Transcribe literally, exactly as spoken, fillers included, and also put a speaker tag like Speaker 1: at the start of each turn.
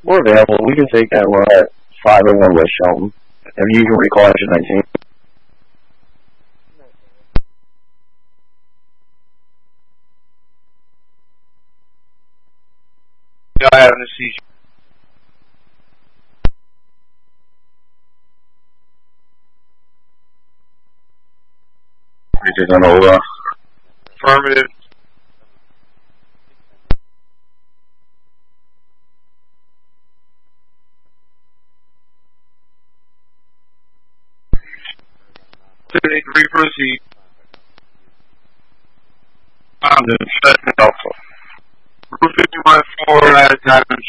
Speaker 1: We're available. We can take that. We're at five oh one West Shelton. If you can recall engine nineteen.
Speaker 2: Yeah, I have an seizure.
Speaker 1: You just don't know.
Speaker 2: Affirmative. Three proceed. I'm the second alpha. Route fifty-one four has diamond